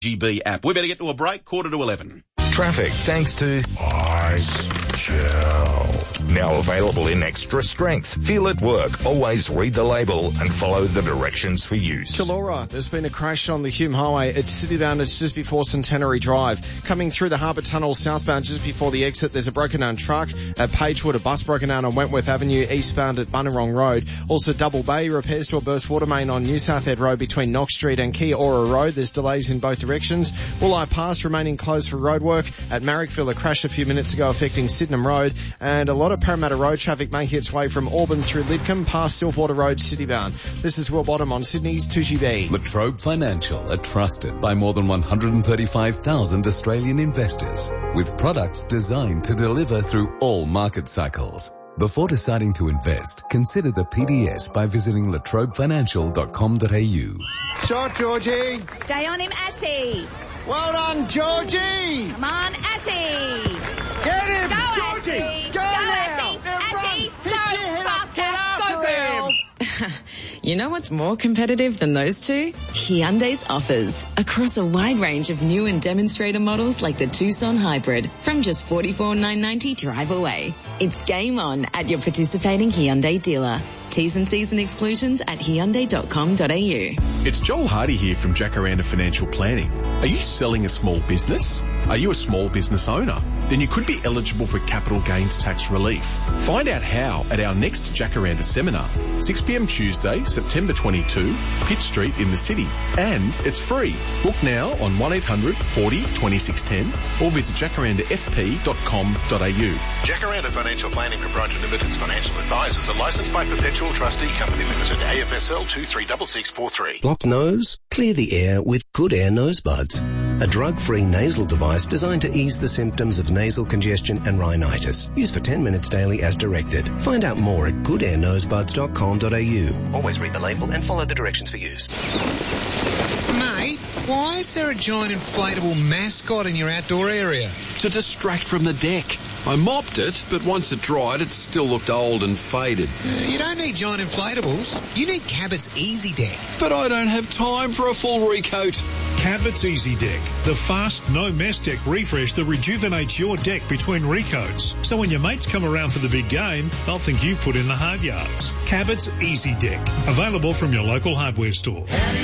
GB app. We better get to a break, 11:15. Traffic thanks to Ice Gel. Now available in extra strength. Feel it work. Always read the label and follow the directions for use. Chullora, there's been a crash on the Hume Highway. It's citybound. It's just before Centenary Drive. Coming through the Harbour Tunnel southbound just before the exit, there's a broken down truck. At Pagewood, a bus broken down on Wentworth Avenue eastbound at Bunnerong Road. Also Double Bay, repairs to a burst water main on New Southhead Road between Knox Street and Kia Ora Road. There's delays in both directions. Wooleye Pass remaining closed for roadwork. At Marrickville, a crash a few minutes ago affecting Sydenham Road. And a lot of Parramatta Road traffic making its way from Auburn through Lidcombe past Silverwater Road citybound. This is Will Bottom on Sydney's 2GB. Latrobe Financial are trusted by more than 135,000 Australian investors with products designed to deliver through all market cycles. Before deciding to invest, consider the PDS by visiting latrobefinancial.com.au. Shot, Georgie. Stay on him, Ashy. Well done, Georgie. Come on, Ashy. Get him, Go, Georgie. Ashy. Go Ashy. now. Ashy. Run. Go faster. Go, girl. You know what's more competitive than those two? Hyundai's offers. Across a wide range of new and demonstrator models like the Tucson Hybrid from just $44,990 drive away. It's game on at your participating Hyundai dealer. T's and C's and exclusions at Hyundai.com.au. It's Joel Hardy here from Jacaranda Financial Planning. Are you selling a small business? Are you a small business owner? Then you could be eligible for capital gains tax relief. Find out how at our next Jacaranda seminar, 6 p.m. Tuesday, September 22, Pitt Street in the city. And it's free. Book now on 1800 40 2610 or visit jacarandafp.com.au. Jacaranda Financial Planning Proprietary Limited's financial advisors are licensed by Perpetual Trustee Company Limited, AFSL 236643. Blocked nose? Clear the air with Good Air Nose Buds, a drug-free nasal device designed to ease the symptoms of nasal congestion and rhinitis. Use for 10 minutes daily as directed. Find out more at goodairnosebuds.com.au. Always read the label and follow the directions for use. Mate, why is there a giant inflatable mascot in your outdoor area? To distract from the deck. I mopped it, but once it dried, it still looked old and faded. You don't need giant inflatables. You need Cabot's Easy Deck. But I don't have time for a full recoat. Cabot's Easy Deck, the fast, no-mess deck refresh that rejuvenates your deck between recoats. So when your mates come around for the big game, they'll think you've put in the hard yards. Cabot's Easy Deck, available from your local hardware store.